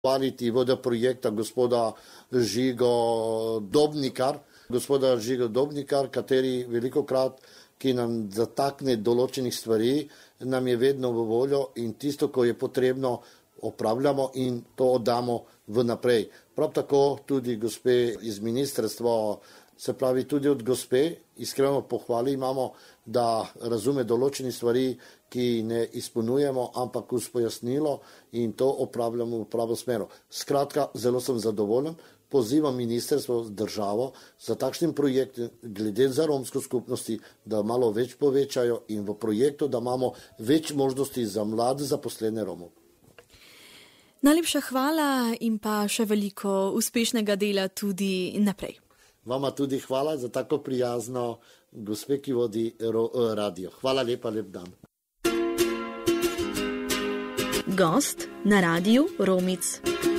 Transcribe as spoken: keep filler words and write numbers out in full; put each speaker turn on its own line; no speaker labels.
Hvaliti vodja projekta gospoda Žigo Dobnikar, gospoda Žigo Dobnikar, kateri velikokrat, ki nam zatakne določenih stvari, nam je vedno v voljo in tisto, ko je potrebno, opravljamo in to oddamo v naprej. Prav tako tudi gospe iz ministrstva, se pravi tudi od gospe, iskreno pohvali imamo, da razume določene stvari, ki ne izpolnjujemo, ampak uz pojasnilo in to opravljamo v pravo smeru. Skratka, zelo sem zadovoljen, pozivam ministrstvo, državo za takšnim projektom, glede za romsko skupnosti, da malo več povečajo in v projektu, da imamo več možnosti za mlade zaposlene Romov.
Najlepša hvala in pa še veliko uspešnega dela tudi naprej.
Vama tudi hvala za tako prijazno gospe, ki vodi radio. Hvala lepa, lep dan.
Gost na radiju Romic.